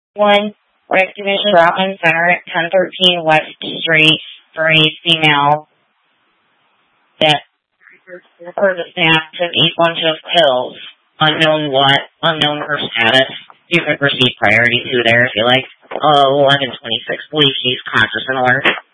One, Recognition Drop-In Center at 1013 West Street for a female that her the staff took a bunch of pills. Unknown what, unknown her status. You could proceed priority 2 there if you like. 1126, believe she's conscious and alert.